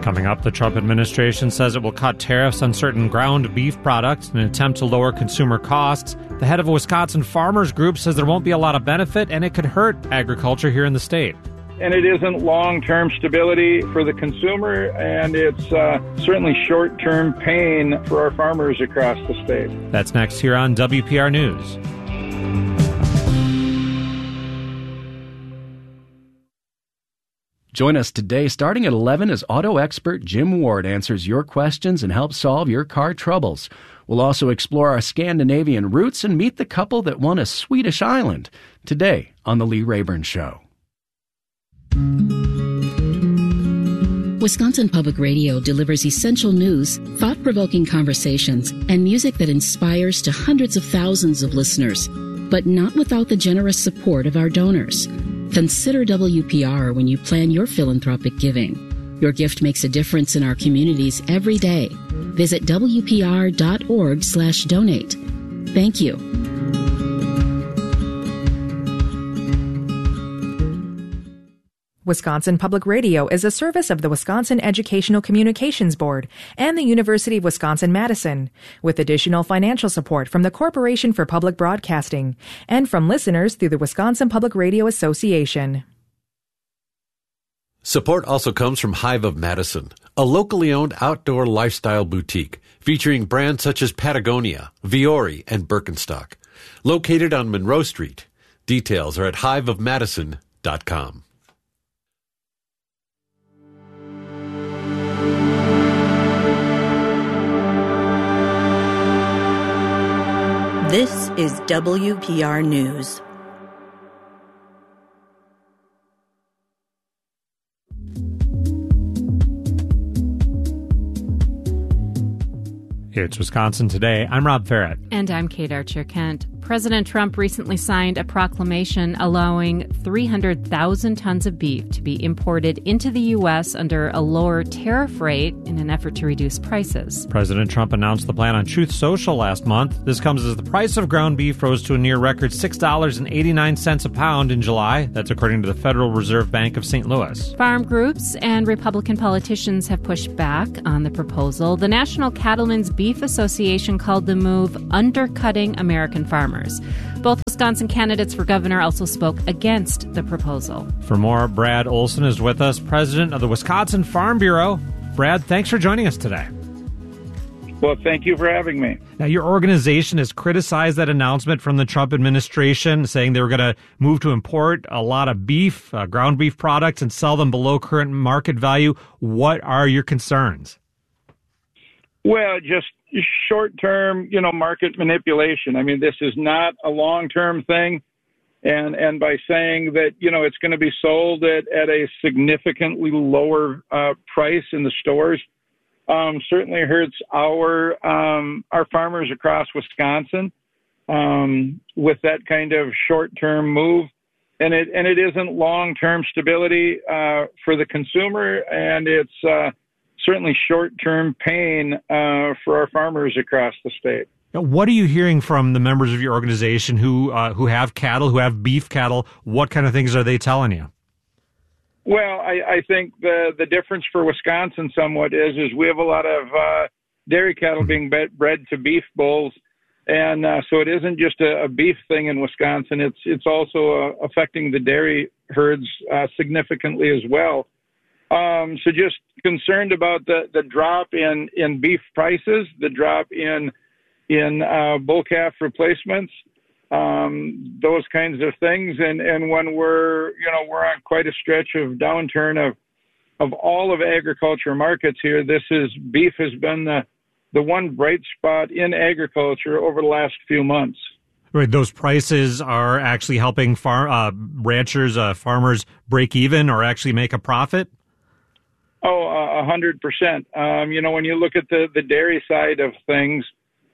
Coming up, the Trump administration says it will cut tariffs on certain ground beef products in an attempt to lower consumer costs. The head of a Wisconsin farmers group says there won't be a lot of benefit and it could hurt agriculture here in the state. And it isn't long-term stability for the consumer, and it's certainly short-term pain for our farmers across the state. That's next here on WPR News. Join us today starting at 11 as auto expert Jim Ward answers your questions and helps solve your car troubles. We'll also explore our Scandinavian roots and meet the couple that won a Swedish island today on The Lee Rayburn Show. Wisconsin Public Radio delivers essential news, thought-provoking conversations, and music that inspires to hundreds of thousands of listeners, but not without the generous support of our donors. Consider WPR when you plan your philanthropic giving. Your gift makes a difference in our communities every day. Visit WPR.org/donate. Thank you. Wisconsin Public Radio is a service of the Wisconsin Educational Communications Board and the University of Wisconsin-Madison, with additional financial support from the Corporation for Public Broadcasting and from listeners through the Wisconsin Public Radio Association. Support also comes from Hive of Madison, a locally owned outdoor lifestyle boutique featuring brands such as Patagonia, Viore, and Birkenstock. Located on Monroe Street. Details are at hiveofmadison.com. This is WPR News. It's Wisconsin Today. I'm Rob Farrett. And I'm Kate Archer-Kent. President Trump recently signed a proclamation allowing 300,000 tons of beef to be imported into the U.S. under a lower tariff rate in an effort to reduce prices. President Trump announced the plan on Truth Social last month. This comes as the price of ground beef rose to a near record $6.89 a pound in July. That's according to the Federal Reserve Bank of St. Louis. Farm groups and Republican politicians have pushed back on the proposal. The National Cattlemen's Beef Association called the move undercutting American farmers. Both Wisconsin candidates for governor also spoke against the proposal. For more, Brad Olson is with us, president of the Wisconsin Farm Bureau. Brad, thanks for joining us today. Well, thank you for having me. Now, your organization has criticized that announcement from the Trump administration, saying they were going to move to import a lot of beef, ground beef products, and sell them below current market value. What are your concerns? Well, just short-term, market manipulation. I mean, this is not a long-term thing. And by saying that, it's going to be sold at a significantly lower price in the stores, certainly hurts our farmers across Wisconsin with that kind of short-term move. And it isn't long-term stability for the consumer, and it's certainly short-term pain for our farmers across the state. Now, what are you hearing from the members of your organization who have cattle, who have beef cattle? What kind of things are they telling you? Well, I think the difference for Wisconsin somewhat is we have a lot of dairy cattle being bred to beef bulls, and so it isn't just a beef thing in Wisconsin. It's also affecting the dairy herds significantly as well. So just concerned about the drop in beef prices, the drop in bull calf replacements, those kinds of things. And when we're on quite a stretch of downturn of all of agriculture markets here, beef has been the one bright spot in agriculture over the last few months. Right, those prices are actually helping ranchers, farmers break even or actually make a profit? Oh, 100%. When you look at the dairy side of things,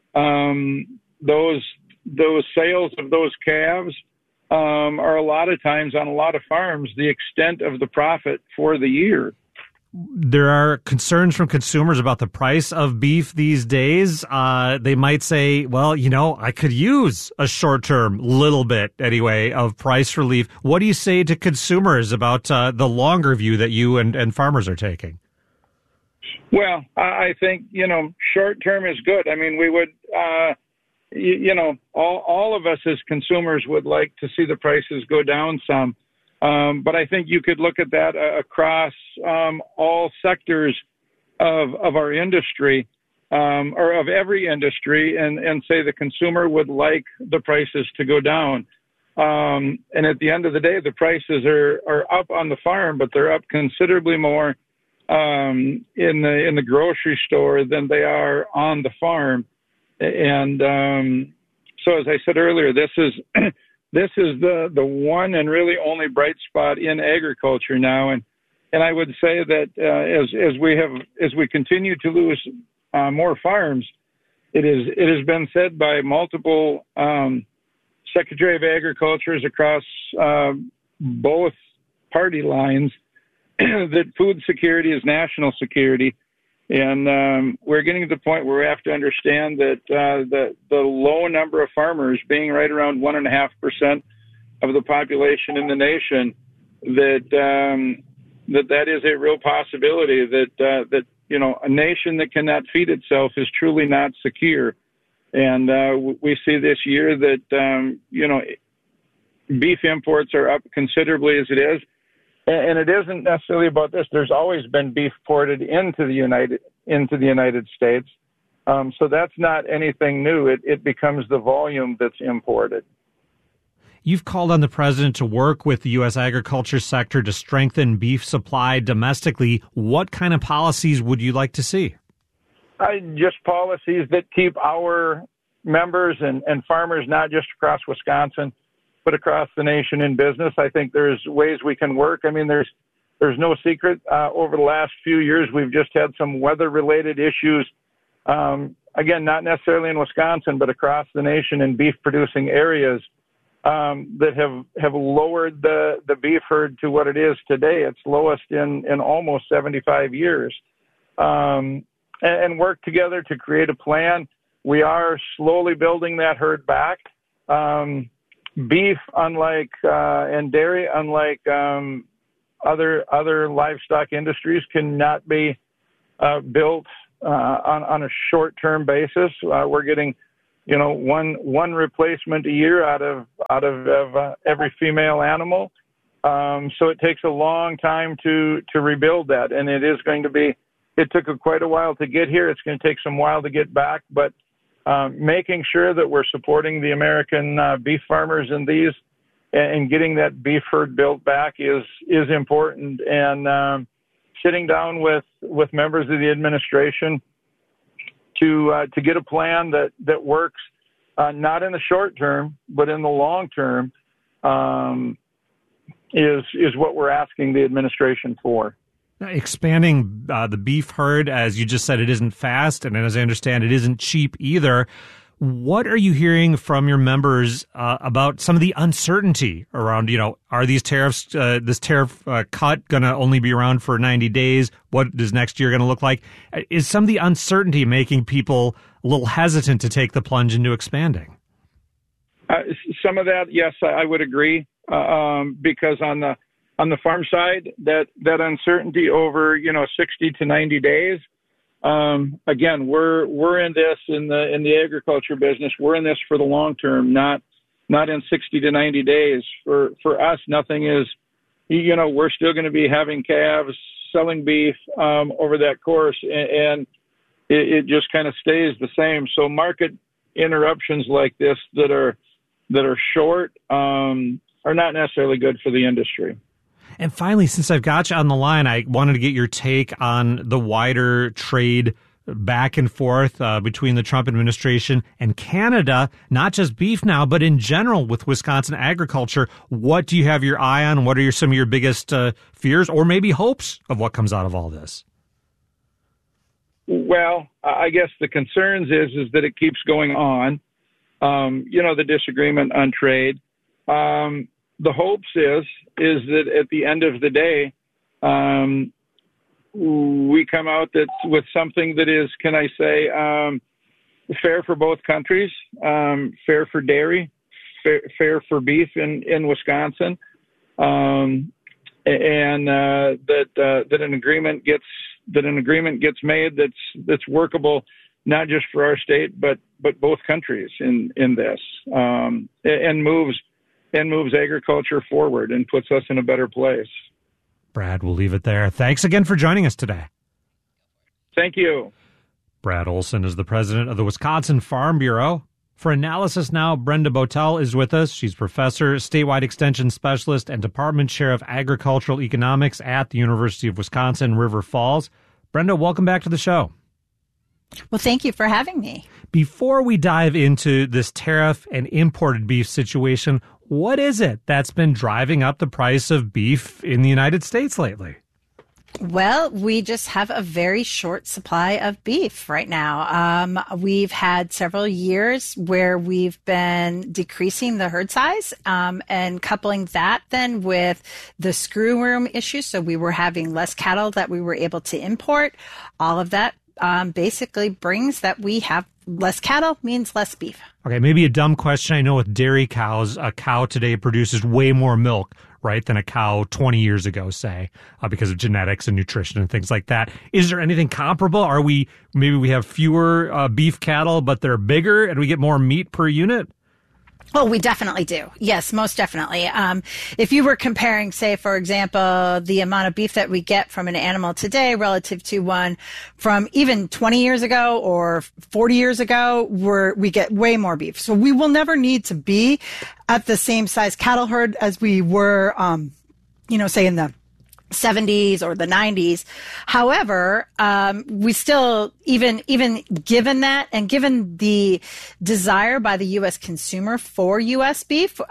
those sales of those calves are a lot of times on a lot of farms the extent of the profit for the year. There are concerns from consumers about the price of beef these days. They might say, well, I could use a short-term little bit anyway of price relief. What do you say to consumers about the longer view that you and farmers are taking? Well, I think, short term is good. I mean, we would, all of us as consumers would like to see the prices go down some. But I think you could look at that across all sectors of our industry, or of every industry, and say the consumer would like the prices to go down. And at the end of the day, the prices are up on the farm, but they're up considerably more in the grocery store than they are on the farm. And so, as I said earlier, this is the one and really only bright spot in agriculture now. And I would say that as we continue to lose more farms, it has been said by multiple Secretary of Agricultures across both party lines that food security is national security. And we're getting to the point where we have to understand that the low number of farmers, being right around 1.5% of the population in the nation, that is a real possibility. That a nation that cannot feed itself is truly not secure. And we see this year that beef imports are up considerably as it is. And it isn't necessarily about this. There's always been beef imported into the United States. So that's not anything new. It becomes the volume that's imported. You've called on the president to work with the U.S. agriculture sector to strengthen beef supply domestically. What kind of policies would you like to see? Just policies that keep our members and farmers, not just across Wisconsin, but across the nation in business. I think there's ways we can work. I mean, there's no secret. Over the last few years, we've just had some weather-related issues. Again, not necessarily in Wisconsin, but across the nation in beef-producing areas that have lowered the beef herd to what it is today. It's lowest in almost 75 years. And work together to create a plan. We are slowly building that herd back. Beef, and dairy, unlike other livestock industries, cannot be built on a short-term basis. We're getting, one replacement a year out of every female animal. So it takes a long time to rebuild that, and it is going to be. It took quite a while to get here. It's going to take some while to get back, but making sure that we're supporting the American beef farmers in these and getting that beef herd built back is important. And sitting down with members of the administration to get a plan that works not in the short term but in the long term is what we're asking the administration for. Expanding the beef herd, as you just said, it isn't fast, and as I understand, it isn't cheap either. What are you hearing from your members about some of the uncertainty around, are these tariffs, this tariff cut going to only be around for 90 days? What is next year going to look like? Is some of the uncertainty making people a little hesitant to take the plunge into expanding? Some of that, yes, I would agree, because on the farm side, that uncertainty over 60 to 90 days. Again, we're in this in the agriculture business. We're in this for the long term, not in 60 to 90 days. For us, nothing is. We're still going to be having calves, selling beef over that course, and it just kind of stays the same. So market interruptions like this that are short are not necessarily good for the industry. And finally, since I've got you on the line, I wanted to get your take on the wider trade back and forth between the Trump administration and Canada, not just beef now, but in general with Wisconsin agriculture. What do you have your eye on? What are some of your biggest fears or maybe hopes of what comes out of all this? Well, I guess the concerns is that it keeps going on, the disagreement on trade. The hopes is that at the end of the day, we come out with something that is, can I say, fair for both countries, fair for dairy, fair for beef in Wisconsin, and that an agreement gets an agreement gets made that's workable, not just for our state, but both countries in this, and moves agriculture forward and puts us in a better place. Brad, we'll leave it there. Thanks again for joining us today. Thank you. Brad Olson is the president of the Wisconsin Farm Bureau. For Analysis Now, Brenda Botel is with us. She's professor, statewide extension specialist, and department chair of agricultural economics at the University of Wisconsin, River Falls. Brenda, welcome back to the show. Well, thank you for having me. Before we dive into this tariff and imported beef situation, what is it that's been driving up the price of beef in the United States lately? Well, we just have a very short supply of beef right now. We've had several years where we've been decreasing the herd size, and coupling that then with the screw room issue. So we were having less cattle that we were able to import. All of that basically brings that we have less cattle means less beef. Okay, maybe a dumb question. I know with dairy cows, a cow today produces way more milk, right, than a cow 20 years ago, say, because of genetics and nutrition and things like that. Is there anything comparable? Maybe we have fewer beef cattle, but they're bigger and we get more meat per unit? Oh, we definitely do. Yes, most definitely. If you were comparing, say, for example, the amount of beef that we get from an animal today relative to one from even 20 years ago or 40 years ago, we get way more beef. So we will never need to be at the same size cattle herd as we were, say in the 70s or the 90s. However, we still, even given that and given the desire by the U.S. consumer for U.S. beef,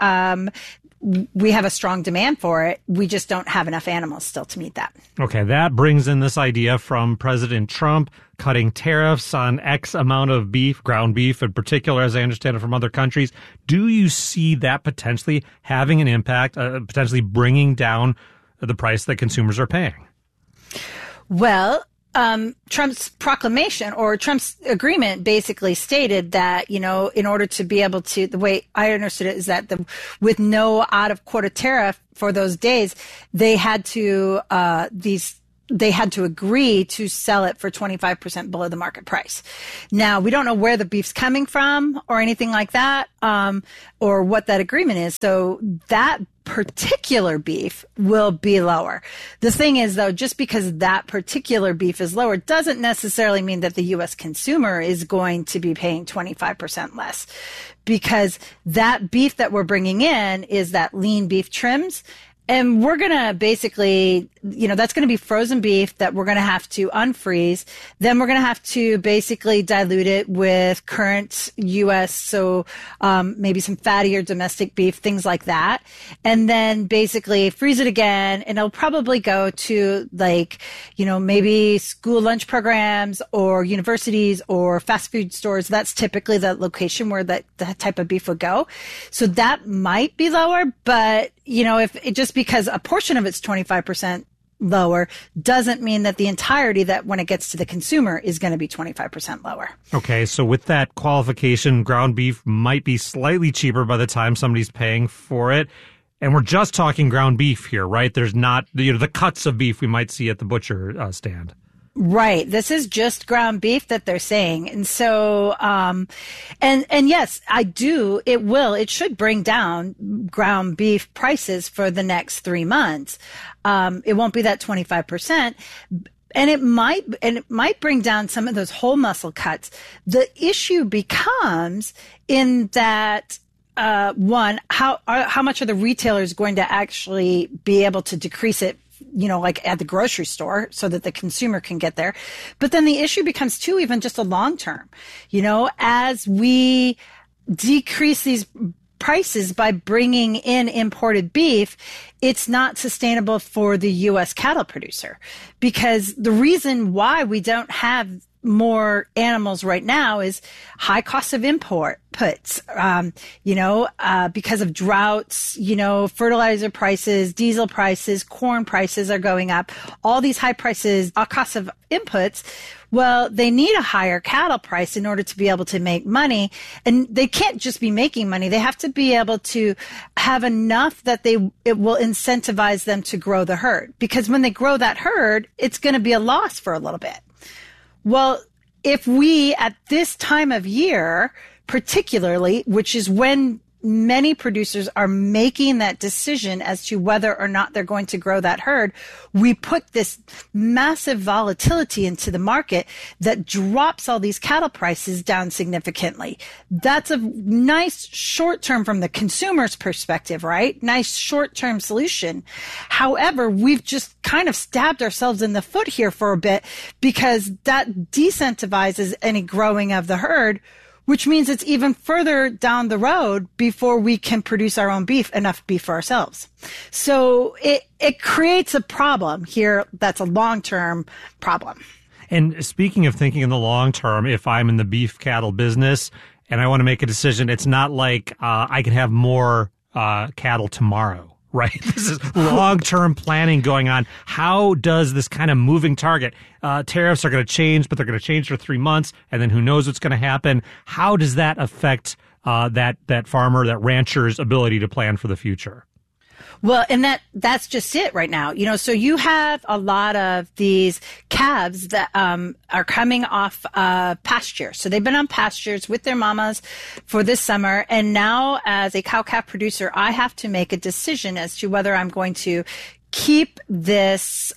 we have a strong demand for it. We just don't have enough animals still to meet that. Okay, that brings in this idea from President Trump cutting tariffs on X amount of beef, ground beef in particular, as I understand it from other countries. Do you see that potentially having an impact, potentially bringing down the price that consumers are paying? Well, Trump's proclamation or Trump's agreement basically stated that, in order to be able to, the way I understood it is that with no out of quota tariff for those days, they had to agree to sell it for 25% below the market price. Now, we don't know where the beef's coming from or anything like that, or what that agreement is. So that particular beef will be lower. The thing is, though, just because that particular beef is lower doesn't necessarily mean that the U.S. consumer is going to be paying 25% less, because that beef that we're bringing in is that lean beef trims. And we're going to basically, that's going to be frozen beef that we're going to have to unfreeze. Then we're going to have to basically dilute it with current U.S., so maybe some fattier domestic beef, things like that. And then basically freeze it again. And it'll probably go to maybe school lunch programs or universities or fast food stores. That's typically the location where that type of beef would go. So that might be lower, but if it just because a portion of it's 25% lower doesn't mean that the entirety that when it gets to the consumer is going to be 25% lower. Okay, so with that qualification, ground beef might be slightly cheaper by the time somebody's paying for it. And we're just talking ground beef here, right? There's not the cuts of beef we might see at the butcher stand. Right. This is just ground beef that they're saying. And so, and yes, it should bring down ground beef prices for the next 3 months. It won't be that 25%. And it might bring down some of those whole muscle cuts. The issue becomes in that, one, how much are the retailers going to actually be able to decrease it, like at the grocery store so that the consumer can get there. But then the issue becomes too, even just a long term, as we decrease these prices by bringing in imported beef, it's not sustainable for the U.S. cattle producer, because the reason why we don't have more animals right now is high cost of inputs, because of droughts, fertilizer prices, diesel prices, corn prices are going up, all these high prices, costs of inputs. Well, they need a higher cattle price in order to be able to make money. And they can't just be making money. They have to be able to have enough that it will incentivize them to grow the herd. Because when they grow that herd, it's going to be a loss for a little bit. Well, if we, at this time of year, particularly, which is when many producers are making that decision as to whether or not they're going to grow that herd, we put this massive volatility into the market that drops all these cattle prices down significantly. That's a nice short term from the consumer's perspective, right? Nice short term solution. However, we've just kind of stabbed ourselves in the foot here for a bit because that decentivizes any growing of the herd, which means it's even further down the road before we can produce our own enough beef for ourselves. So it creates a problem here that's a long-term problem. And speaking of thinking in the long term, if I'm in the beef cattle business and I want to make a decision, it's not like I can have more cattle tomorrow. Right. This is long-term planning going on. How does this kind of moving target, tariffs are going to change, but they're going to change for 3 months, and then who knows what's going to happen? How does that affect that farmer, that rancher's ability to plan for the future? Well, and that's just it right now. So you have a lot of these calves that are coming off pasture. So they've been on pastures with their mamas for this summer. And now as a cow-calf producer, I have to make a decision as to whether I'm going to keep this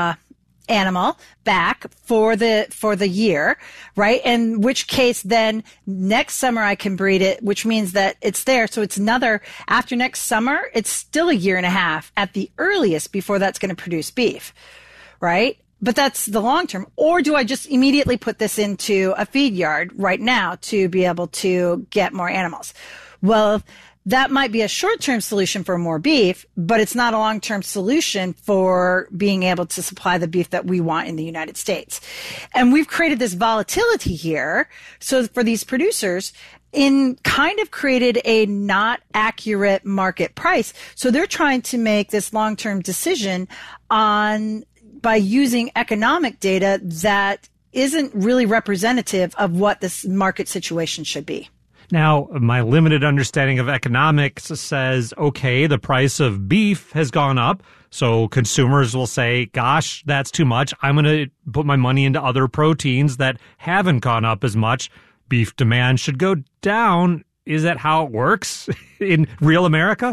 animal back for the year, right? In which case then next summer I can breed it, which means that it's there. So it's after next summer, it's still a year and a half at the earliest before that's going to produce beef, right? But that's the long term. Or do I just immediately put this into a feed yard right now to be able to get more animals? Well, that might be a short-term solution for more beef, but it's not a long-term solution for being able to supply the beef that we want in the United States. And we've created this volatility here. So for these producers, kind of created a not accurate market price. So they're trying to make this long-term decision by using economic data that isn't really representative of what this market situation should be. Now, my limited understanding of economics says, okay, the price of beef has gone up, so consumers will say, gosh, that's too much. I'm going to put my money into other proteins that haven't gone up as much. Beef demand should go down. Is that how it works in real America?